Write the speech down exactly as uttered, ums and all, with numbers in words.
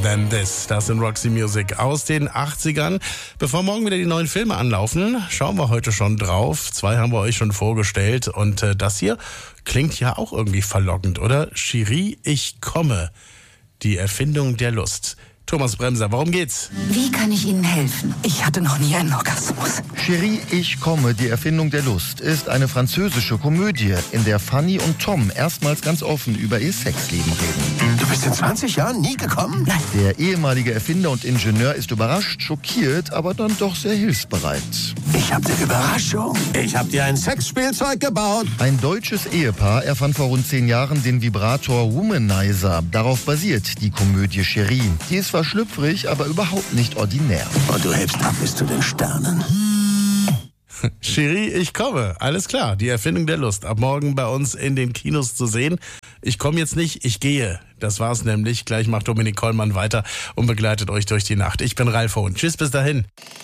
Than This. Das sind Roxy Music aus den achtzigern. Bevor morgen wieder die neuen Filme anlaufen, schauen wir heute schon drauf. Zwei haben wir euch schon vorgestellt und äh, das hier klingt ja auch irgendwie verlockend, oder? Cherie, ich komme. Die Erfindung der Lust. Thomas Bremser, worum geht's? Wie kann ich Ihnen helfen? Ich hatte noch nie einen Orgasmus. Cherie, ich komme, die Erfindung der Lust, ist eine französische Komödie, in der Fanny und Tom erstmals ganz offen über ihr Sexleben reden. Du bist in zwanzig Jahren nie gekommen? Nein. Der ehemalige Erfinder und Ingenieur ist überrascht, schockiert, aber dann doch sehr hilfsbereit. Ich hab eine Überraschung. Ich hab dir ein Sexspielzeug gebaut. Ein deutsches Ehepaar erfand vor rund zehn Jahren den Vibrator Womanizer. Darauf basiert die Komödie Cherie. Die ist zwar schlüpfrig, aber überhaupt nicht ordinär. Und du hebst ab bis zu den Sternen. Cherie, ich komme. Alles klar, die Erfindung der Lust. Ab morgen bei uns in den Kinos zu sehen. Ich komme jetzt nicht, ich gehe. Das war's nämlich. Gleich macht Dominik Kollmann weiter und begleitet euch durch die Nacht. Ich bin Ralf Hohn. Tschüss, bis dahin.